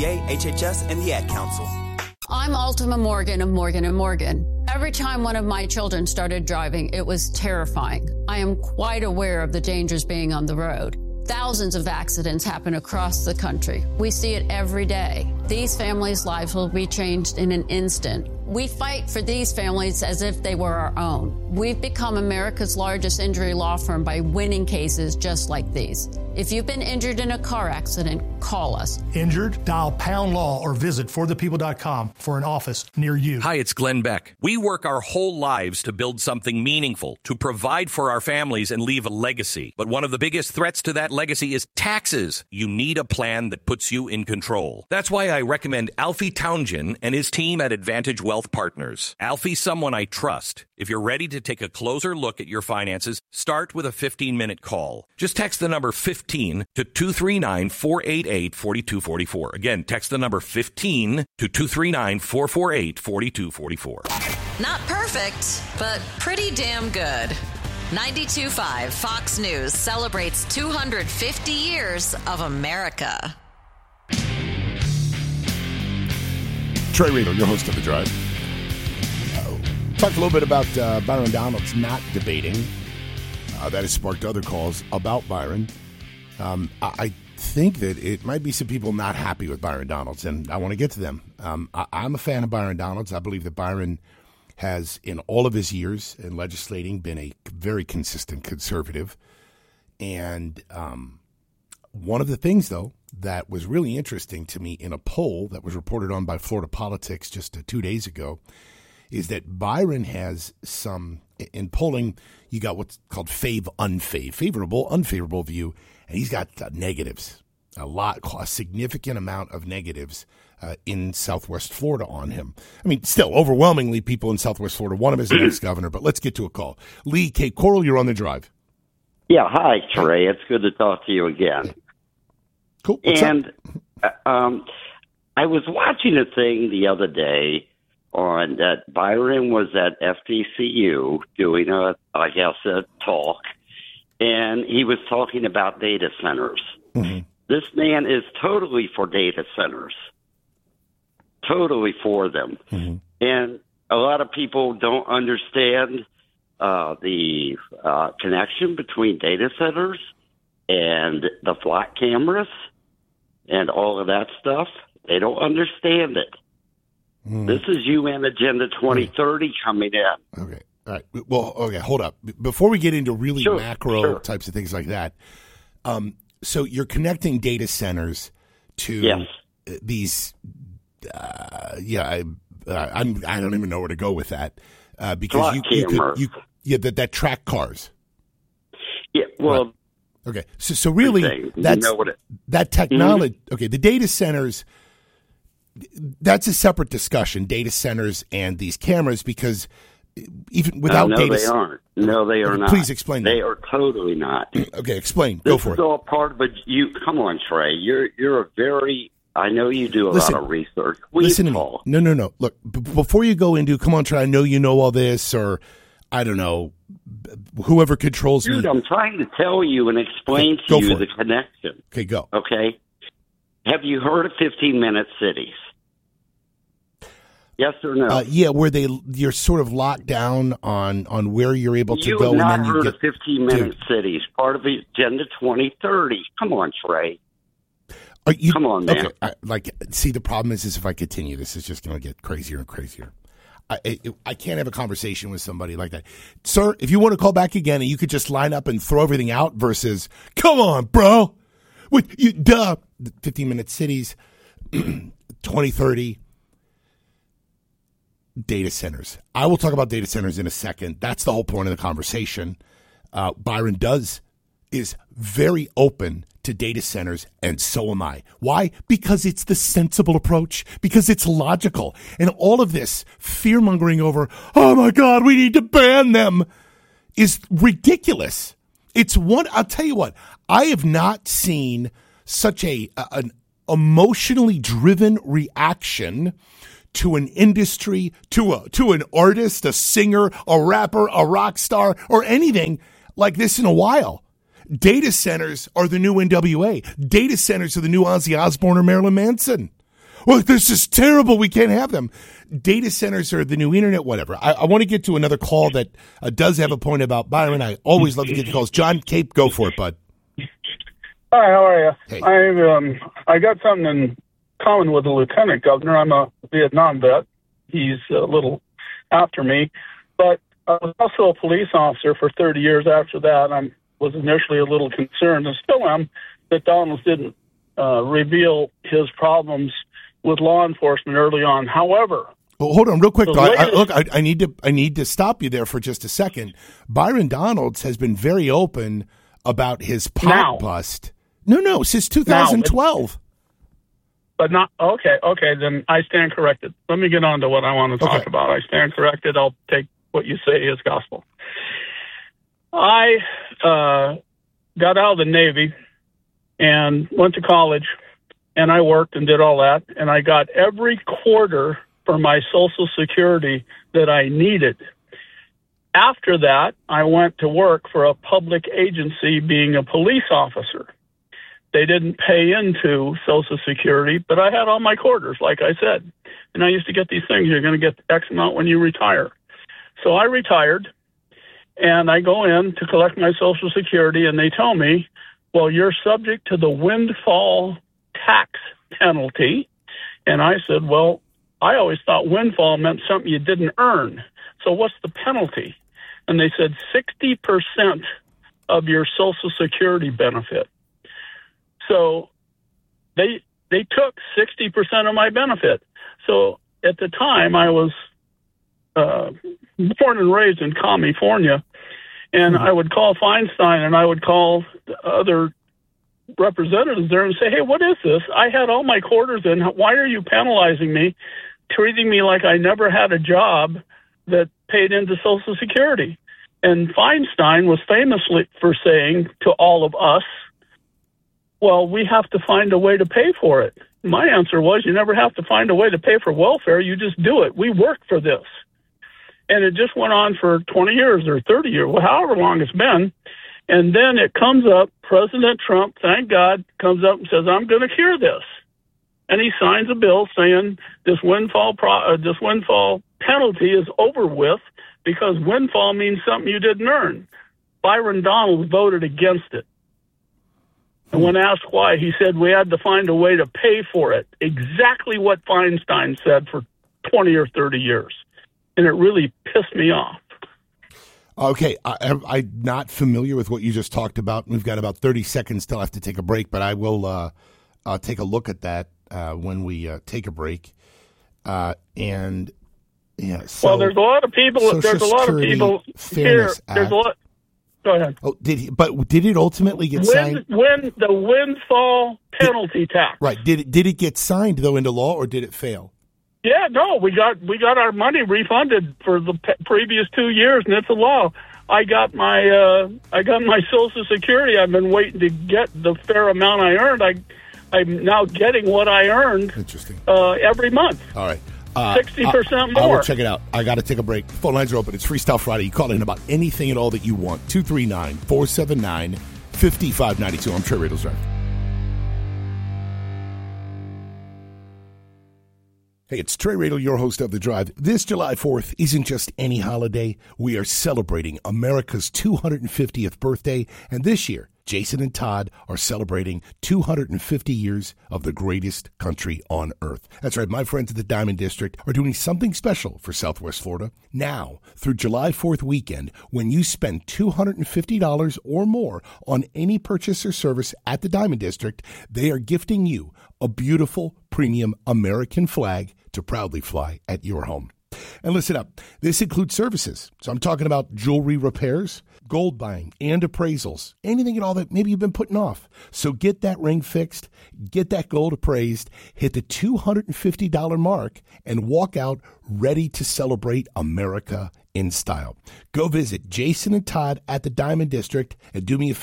VA, HHS, and the Ad Council. I'm Ultima Morgan of Morgan & Morgan. Every time one of my children started driving, it was terrifying. I am quite aware of the dangers being on the road. Thousands of accidents happen across the country. We see it every day. These families' lives will be changed in an instant. We fight for these families as if they were our own. We've become America's largest injury law firm by winning cases just like these. If you've been injured in a car accident, call us. Injured? Dial #law or visit forthepeople.com for an office near you. Hi, it's Glenn Beck. We work our whole lives to build something meaningful, to provide for our families and leave a legacy. But one of the biggest threats to that legacy is taxes. You need a plan that puts you in control. That's why I recommend Alfie Townsend and his team at Advantage Wealth Partners. Alfie's someone I trust. If you're ready to take a closer look at your finances, start with a 15-minute call. Just text the number 15 to 239-488-4244. Again, text the number 15 to 239-448-4244. Not perfect, but pretty damn good. 92.5 Fox News celebrates 250 years of America. Trey Reader, your host of The Drive. Talked a little bit about Byron Donalds not debating. That has sparked other calls about Byron. I think that it might be some people not happy with Byron Donalds, and I want to get to them. I'm a fan of Byron Donalds. I believe that Byron has, in all of his years in legislating, been a very consistent conservative. And one of the things, though, that was really interesting to me in a poll that was reported on by Florida Politics just 2 days ago is that Byron has some, in polling, you got what's called favorable, unfavorable view, and he's got negatives, a significant amount of negatives in Southwest Florida on him. I mean, still, overwhelmingly, people in Southwest Florida want him as the next governor, but let's get to a call. Lee, Cape Coral, you're on The Drive. Yeah, hi, Trey. It's good to talk to you again. Cool. What's and up? I was watching a thing the other day on that Byron was at FDCU doing a talk, and he was talking about data centers. Mm-hmm. This man is totally for data centers, totally for them. Mm-hmm. And a lot of people don't understand the connection between data centers and the flat cameras and all of that stuff. They don't understand it. This is UN Agenda 2030 coming in. Okay. All right. Well, okay, hold up. Before we get into really macro types of things like that, so you're connecting data centers to these. I don't even know where to go with that because you could that track cars. Yeah. Well. Right. Okay. So really, that technology. Mm-hmm. Okay, the data centers. That's a separate discussion, data centers and these cameras, because even without data... they aren't. No, they are not. Please explain that. They are totally not. Okay, explain. Go for it. This is all part of it. Come on, Trey. You're a very... I know you do a lot of research. Listen to me. No. Look, before you go into, come on, Trey, I know you know all this, or, I don't know, whoever controls me. Dude, I'm trying to tell you and explain to you the connection. Okay, go. Okay? Have you heard of 15-minute cities? Yes or no? Yeah, where you're sort of locked down on where you're able to go. You have not heard of 15-minute cities, part of Agenda 2030. Come on, Trey. Come on, man. Okay, see, the problem is if I continue, this is just going to get crazier and crazier. I can't have a conversation with somebody like that. Sir, if you want to call back again and you could just line up and throw everything out versus, come on, bro. 15-minute cities, 2030. Data centers. I will talk about data centers in a second. That's the whole point of the conversation. Byron is very open to data centers, and so am I. Why? Because it's the sensible approach, because it's logical. And all of this fear-mongering over, oh my God, we need to ban them, is ridiculous. I'll tell you what, I have not seen such an emotionally driven reaction to an industry, to an artist, a singer, a rapper, a rock star, or anything like this in a while. Data centers are the new NWA. Data centers are the new Ozzy Osbourne or Marilyn Manson. well, this is terrible. We can't have them. Data centers are the new internet, whatever. I want to get to another call that does have a point about Byron. I always love to get the calls. John Cape, go for it, bud. Hi, how are you? Hey. I got something in common with the lieutenant governor. I'm a Vietnam vet. He's a little after me, but I was also a police officer for 30 years after that. I was initially a little concerned, and still am, that Donalds didn't reveal his problems with law enforcement early on. However, well, hold on real quick. I need to stop you there for just a second. Byron Donalds has been very open about his pot bust. No, since 2012. But not okay. Then I stand corrected. Let me get on to what I want to talk about. I stand corrected. I'll take what you say as gospel. I got out of the Navy and went to college, and I worked and did all that, and I got every quarter for my Social Security that I needed. After that, I went to work for a public agency being a police officer. They didn't pay into Social Security, but I had all my quarters, like I said. And I used to get these things. You're going to get X amount when you retire. So I retired, and I go in to collect my Social Security, and they tell me, well, you're subject to the windfall tax penalty. And I said, well, I always thought windfall meant something you didn't earn. So what's the penalty? And they said 60% of your Social Security benefit. So they took 60% of my benefit. So at the time, I was born and raised in California, and I would call Feinstein and I would call other representatives there and say, hey, what is this? I had all my quarters in. Why are you penalizing me, treating me like I never had a job that paid into Social Security? And Feinstein was famously for saying to all of us, well, we have to find a way to pay for it. My answer was, you never have to find a way to pay for welfare. You just do it. We work for this. And it just went on for 20 years or 30 years, however long it's been. And then it comes up, President Trump, thank God, comes up and says, I'm going to cure this. And he signs a bill saying this windfall penalty is over with because windfall means something you didn't earn. Byron Donalds voted against it. And when asked why, he said we had to find a way to pay for it. Exactly what Feinstein said for 20 or 30 years. And it really pissed me off. Okay, I'm not familiar with what you just talked about. We've got about 30 seconds till I have to take a break, but I will take a look at that when we take a break. And yeah, so well, there's a lot of people. There's a lot of people here. There's a lot. Go ahead. Oh, did it ultimately get signed? When the windfall penalty tax. Right. Did it get signed though into law, or did it fail? Yeah, no, we got our money refunded for the previous 2 years, and it's a law. I got my Social Security. I've been waiting to get the fair amount I earned. I'm now getting what I earned. Interesting. Every month. All right. 60% more. I will check it out. I got to take a break. Phone lines are open. It's Freestyle Friday. You call in about anything at all that you want. 239-479-5592. I'm Trey Radels Drive. Hey, it's Trey Radel, your host of The Drive. This July 4th isn't just any holiday. We are celebrating America's 250th birthday. And this year, Jason and Todd are celebrating 250 years of the greatest country on earth. That's right. My friends at the Diamond District are doing something special for Southwest Florida. Now, through July 4th weekend, when you spend $250 or more on any purchase or service at the Diamond District, they are gifting you a beautiful premium American flag to proudly fly at your home. And listen up, this includes services. So I'm talking about jewelry repairs, gold buying, and appraisals. Anything at all that maybe you've been putting off. So get that ring fixed, get that gold appraised, hit the $250 mark, and walk out ready to celebrate America in style. Go visit Jason and Todd at the Diamond District and do me a favor.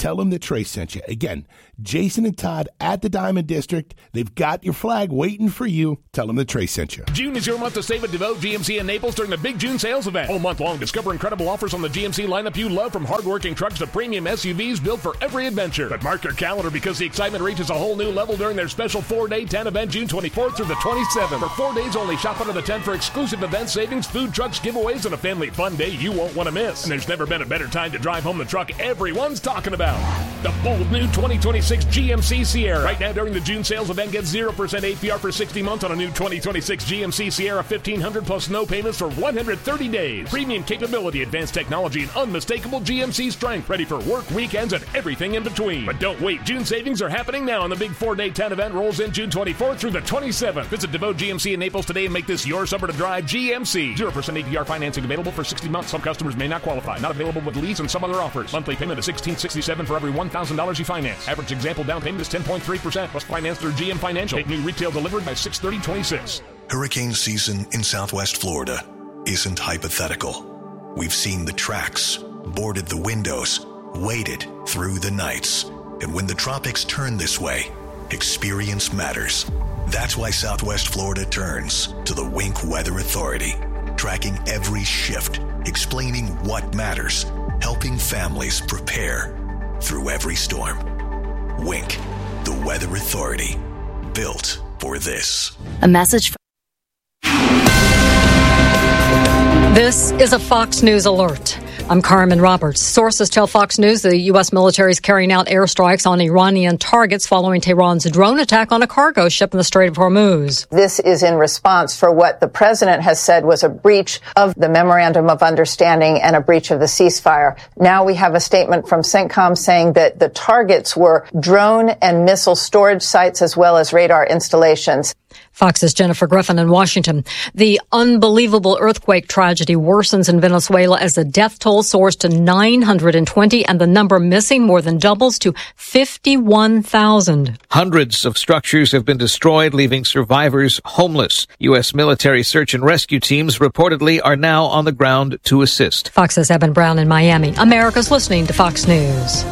tell them that Trey sent you. Again, Jason and Todd at the Diamond District. They've got your flag waiting for you. Tell them that Trey sent you. June is your month to save at DeVoe GMC in Naples during the Big June sales event. All month long, discover incredible offers on the GMC lineup you love, from hardworking trucks to premium SUVs built for every adventure. But mark your calendar, because the excitement reaches a whole new level during their special 4-day tent event, June 24th through the 27th. For 4 days only, shop under the tent for exclusive event savings, food trucks, giveaways, and a family fun day you won't want to miss. And there's never been a better time to drive home the truck everyone's talking about. The bold new 2026 GMC Sierra. Right now during the June sales event, get 0% APR for 60 months on a new 2026 GMC Sierra 1500 plus no payments for 130 days. Premium capability, advanced technology, and unmistakable GMC strength. Ready for work, weekends, and everything in between. But don't wait. June savings are happening now, and the big 4-day tent event rolls in June 24th through the 27th. Visit DeVoe GMC in Naples today and make this your summer to drive. GMC. 0% APR financing available for 60 months. Some customers may not qualify. Not available with lease and some other offers. Monthly payment of $1,667 for every $1,000 you finance. Average example down payment is 10.3%. Plus finance through GM Financial. Take new retail delivered by 6/30/26. Hurricane season in Southwest Florida isn't hypothetical. We've seen the tracks, boarded the windows, waded through the nights. And when the tropics turn this way, experience matters. That's why Southwest Florida turns to the Wink Weather Authority, tracking every shift, explaining what matters, helping families prepare through every storm. Wink, the Weather Authority, built for this. A message. This is a Fox News alert. I'm Carmen Roberts. Sources tell Fox News the U.S. military is carrying out airstrikes on Iranian targets following Tehran's drone attack on a cargo ship in the Strait of Hormuz. This is in response for what the president has said was a breach of the Memorandum of Understanding and a breach of the ceasefire. Now we have a statement from CENTCOM saying that the targets were drone and missile storage sites as well as radar installations. Fox's Jennifer Griffin in Washington. The unbelievable earthquake tragedy worsens in Venezuela as the death toll soars to 920 and the number missing more than doubles to 51,000. Hundreds of structures have been destroyed, leaving survivors homeless. U.S. military search and rescue teams reportedly are now on the ground to assist. Fox's Evan Brown in Miami. America's listening to Fox News.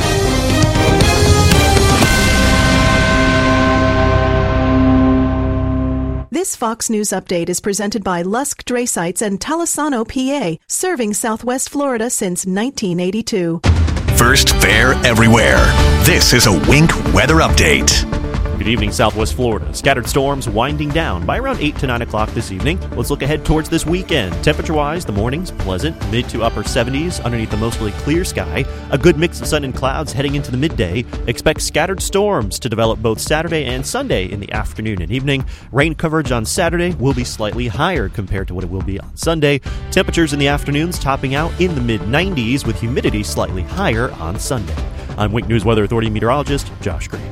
This Fox News update is presented by Lusk Dray Sites and Talisano, PA, serving Southwest Florida since 1982. First fair everywhere. This is a Wink Weather Update. Good evening, Southwest Florida. Scattered storms winding down by around 8 to 9 o'clock this evening. Let's look ahead towards this weekend. Temperature-wise, the morning's pleasant, mid to upper 70s underneath a mostly clear sky. A good mix of sun and clouds heading into the midday. Expect scattered storms to develop both Saturday and Sunday in the afternoon and evening. Rain coverage on Saturday will be slightly higher compared to what it will be on Sunday. Temperatures in the afternoons topping out in the mid-90s with humidity slightly higher on Sunday. I'm Wink News Weather Authority meteorologist Josh Green.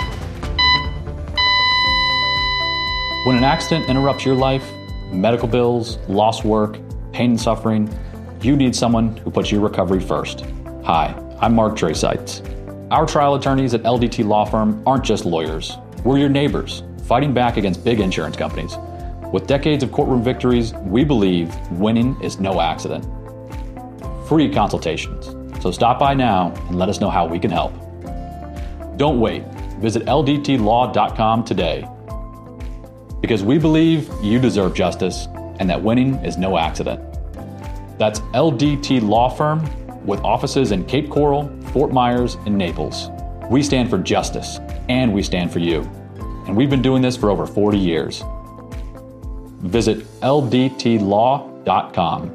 When an accident interrupts your life, medical bills, lost work, pain and suffering, you need someone who puts your recovery first. Hi, I'm Mark Dray Sites. Our trial attorneys at LDT Law Firm aren't just lawyers. We're your neighbors, fighting back against big insurance companies. With decades of courtroom victories, we believe winning is no accident. Free consultations. So stop by now and let us know how we can help. Don't wait. Visit ldtlaw.com today. Because we believe you deserve justice and that winning is no accident. That's LDT Law Firm with offices in Cape Coral, Fort Myers, and Naples. We stand for justice and we stand for you. And we've been doing this for over 40 years. Visit ldtlaw.com.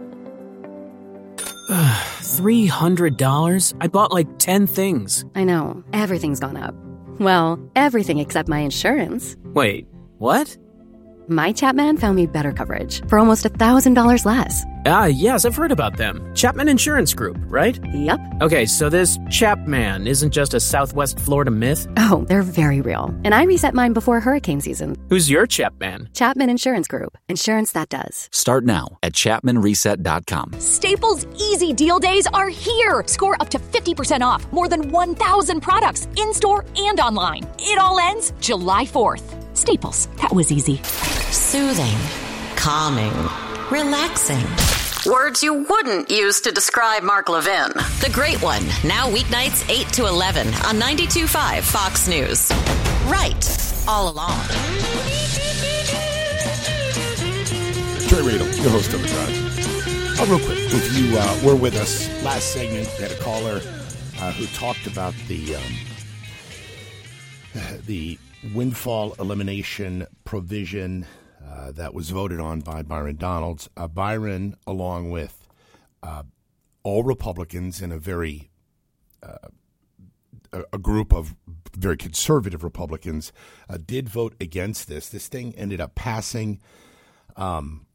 $300? I bought like 10 things. I know. Everything's gone up. Well, everything except my insurance. Wait, what? My Chapman found me better coverage for almost $1,000 less. Yes, I've heard about them. Chapman Insurance Group, right? Yep. Okay, so this Chapman isn't just a Southwest Florida myth? Oh, they're very real. And I reset mine before hurricane season. Who's your Chapman? Chapman Insurance Group. Insurance that does. Start now at ChapmanReset.com. Staples Easy Deal Days are here. Score up to 50% off more than 1,000 products in-store and online. It all ends July 4th. Staples. That was easy. Soothing, calming, relaxing. Words you wouldn't use to describe Mark Levin. The Great One, now weeknights 8 to 11 on 92.5 Fox News. Right, all along. Trey Radel, your host of The Drive. Real quick, if you were with us last segment, we had a caller who talked about the windfall elimination provision that was voted on by Byron Donalds. Byron, along with all Republicans and a group of very conservative Republicans, did vote against this. This thing ended up passing.